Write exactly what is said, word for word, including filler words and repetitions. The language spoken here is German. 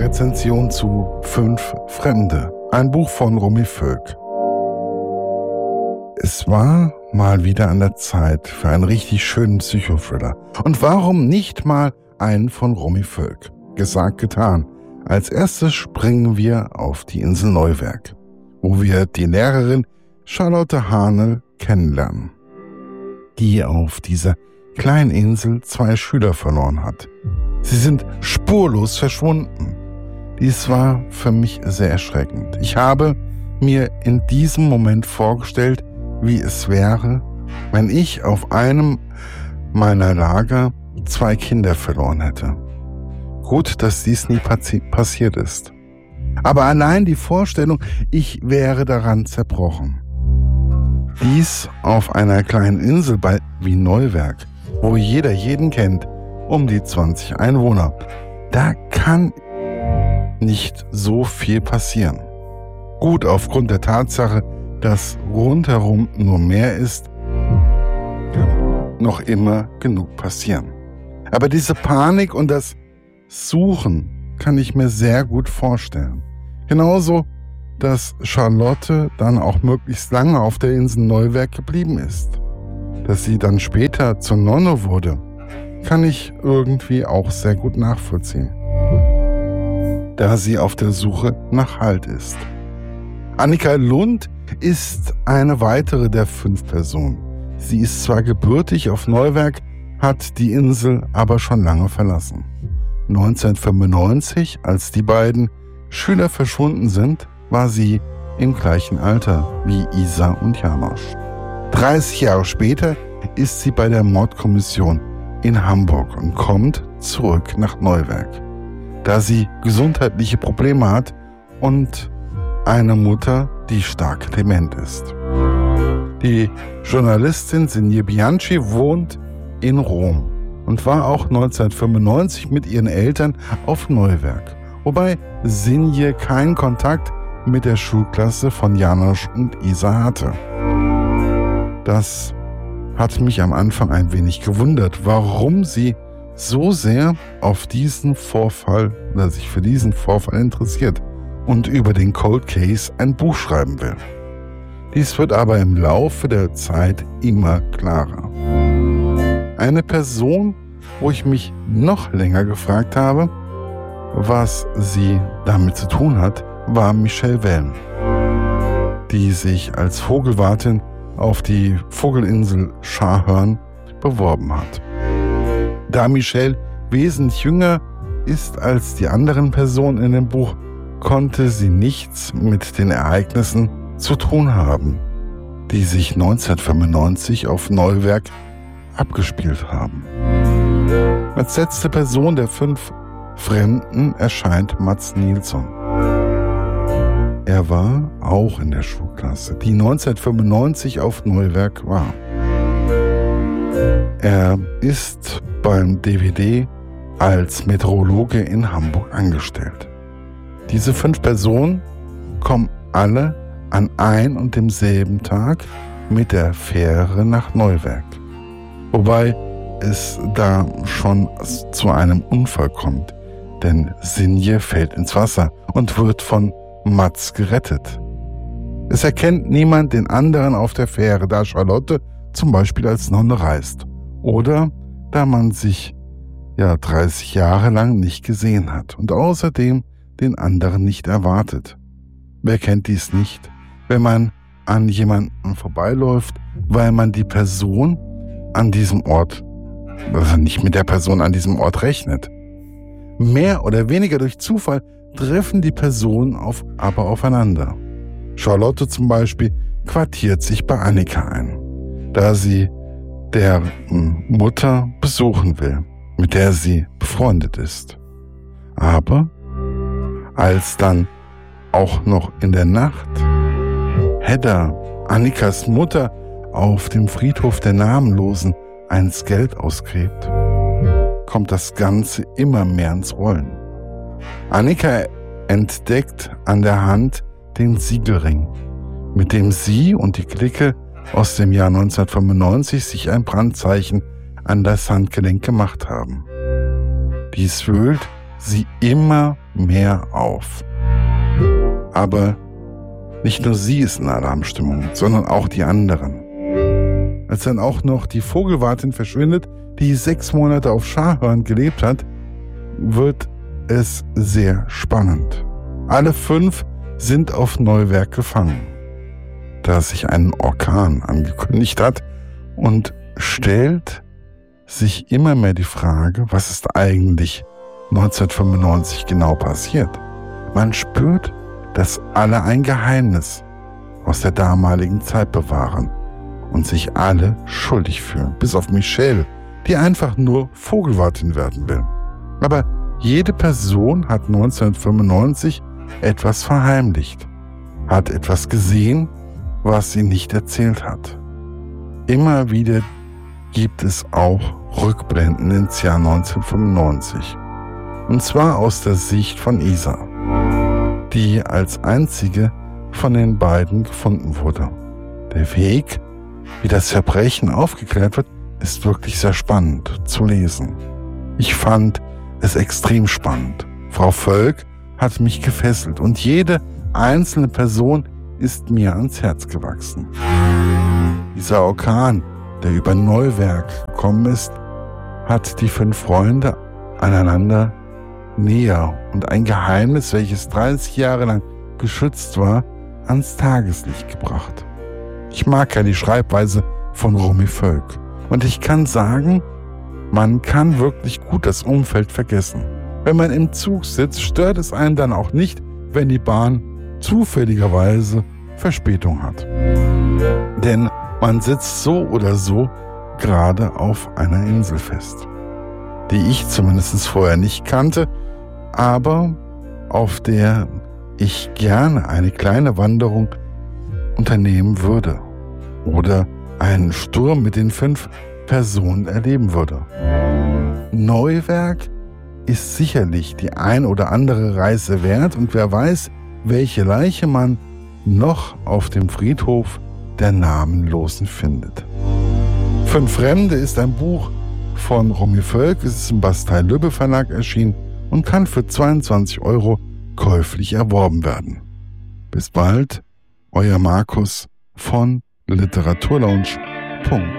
Rezension zu Fünf Fremde, ein Buch von Romy Völk. Es war mal wieder an der Zeit für einen richtig schönen Psychothriller. Und warum nicht mal einen von Romy Völk? Gesagt, getan. Als erstes springen wir auf die Insel Neuwerk, wo wir die Lehrerin Charlotte Hahnel kennenlernen, die auf dieser kleinen Insel zwei Schüler verloren hat. Sie sind spurlos verschwunden. Dies war für mich sehr erschreckend. Ich habe mir in diesem Moment vorgestellt, wie es wäre, wenn ich auf einem meiner Lager zwei Kinder verloren hätte. Gut, dass dies nie passi- passiert ist. Aber allein die Vorstellung, ich wäre daran zerbrochen. Dies auf einer kleinen Insel bei wie Neuwerk, wo jeder jeden kennt, um die zwanzig Einwohner. Da kann nicht so viel passieren. Gut, aufgrund der Tatsache, dass rundherum nur Meer ist, kann noch immer genug passieren. Aber diese Panik und das Suchen kann ich mir sehr gut vorstellen. Genauso, dass Charlotte dann auch möglichst lange auf der Insel Neuwerk geblieben ist. Dass sie dann später zur Nonne wurde, kann ich irgendwie auch sehr gut nachvollziehen, da sie auf der Suche nach Halt ist. Annika Lund ist eine weitere der fünf Personen. Sie ist zwar gebürtig auf Neuwerk, hat die Insel aber schon lange verlassen. neunzehnhundertfünfundneunzig, als die beiden Schüler verschwunden sind, war sie im gleichen Alter wie Isa und Janosch. dreißig Jahre später ist sie bei der Mordkommission in Hamburg und kommt zurück nach Neuwerk, da sie gesundheitliche Probleme hat und eine Mutter, die stark dement ist. Die Journalistin Sinje Bianchi wohnt in Rom und war auch neunzehnhundertfünfundneunzig mit ihren Eltern auf Neuwerk, wobei Sinje keinen Kontakt mit der Schulklasse von Janosch und Isa hatte. Das hat mich am Anfang ein wenig gewundert, warum sie so sehr auf diesen Vorfall oder sich für diesen Vorfall interessiert und über den Cold Case ein Buch schreiben will. Dies wird aber im Laufe der Zeit immer klarer. Eine Person, wo ich mich noch länger gefragt habe, was sie damit zu tun hat, war Michelle Wellen, die sich als Vogelwartin auf die Vogelinsel Scharhörn beworben hat. Da Michelle wesentlich jünger ist als die anderen Personen in dem Buch, konnte sie nichts mit den Ereignissen zu tun haben, die sich neunzehnhundertfünfundneunzig auf Neuwerk abgespielt haben. Als letzte Person der fünf Fremden erscheint Mats Nilsson. Er war auch in der Schulklasse, die neunzehnhundertfünfundneunzig auf Neuwerk war. Er ist beim D W D als Meteorologe in Hamburg angestellt. Diese fünf Personen kommen alle an ein und demselben Tag mit der Fähre nach Neuwerk. Wobei es da schon zu einem Unfall kommt, denn Sinje fällt ins Wasser und wird von Mats gerettet. Es erkennt niemand den anderen auf der Fähre, da Charlotte zum Beispiel als Nonne reist oder da man sich ja dreißig Jahre lang nicht gesehen hat und außerdem den anderen nicht erwartet. Wer kennt dies nicht, wenn man an jemanden vorbeiläuft, weil man die Person an diesem Ort, also nicht mit der Person an diesem Ort rechnet. Mehr oder weniger durch Zufall treffen die Personen auf, aber aufeinander. Charlotte zum Beispiel quartiert sich bei Annika ein, da sie der Mutter besuchen will, mit der sie befreundet ist. Aber als dann auch noch in der Nacht Hedda, Annikas Mutter, auf dem Friedhof der Namenlosen ein Skelett ausgräbt, kommt das Ganze immer mehr ins Rollen. Annika entdeckt an der Hand den Siegelring, mit dem sie und die Clique aus dem Jahr neunzehnhundertfünfundneunzig sich ein Brandzeichen an das Handgelenk gemacht haben. Dies wühlt sie immer mehr auf. Aber nicht nur sie ist in Alarmstimmung, sondern auch die anderen. Als dann auch noch die Vogelwartin verschwindet, die sechs Monate auf Schahörn gelebt hat, wird es sehr spannend. Alle fünf sind auf Neuwerk gefangen, da sich ein Orkan angekündigt hat, und stellt sich immer mehr die Frage, was ist eigentlich neunzehnhundertfünfundneunzig genau passiert. Man spürt, dass alle ein Geheimnis aus der damaligen Zeit bewahren und sich alle schuldig fühlen, bis auf Michelle, die einfach nur Vogelwartin werden will. Aber jede Person hat neunzehnhundertfünfundneunzig etwas verheimlicht, hat etwas gesehen, was sie nicht erzählt hat. Immer wieder gibt es auch Rückblenden ins Jahr neunzehnhundertfünfundneunzig. Und zwar aus der Sicht von Isa, die als einzige von den beiden gefunden wurde. Der Weg, wie das Verbrechen aufgeklärt wird, ist wirklich sehr spannend zu lesen. Ich fand es extrem spannend. Frau Völk hat mich gefesselt und jede einzelne Person ist mir ans Herz gewachsen. Dieser Orkan, der über Neuwerk gekommen ist, hat die fünf Freunde aneinander näher und ein Geheimnis, welches dreißig Jahre lang geschützt war, ans Tageslicht gebracht. Ich mag ja die Schreibweise von Romy Völk und ich kann sagen, man kann wirklich gut das Umfeld vergessen. Wenn man im Zug sitzt, stört es einen dann auch nicht, wenn die Bahn zufälligerweise Verspätung hat. Denn man sitzt so oder so gerade auf einer Insel fest, die ich zumindest vorher nicht kannte, aber auf der ich gerne eine kleine Wanderung unternehmen würde oder einen Sturm mit den fünf Personen erleben würde. Neuwerk ist sicherlich die ein oder andere Reise wert und wer weiß, welche Leiche man noch auf dem Friedhof der Namenlosen findet. Fünf Fremde ist ein Buch von Romy Völk, es ist im Bastei-Lübbe Verlag erschienen und kann für zweiundzwanzig Euro käuflich erworben werden. Bis bald, euer Markus von literaturlaunch punkt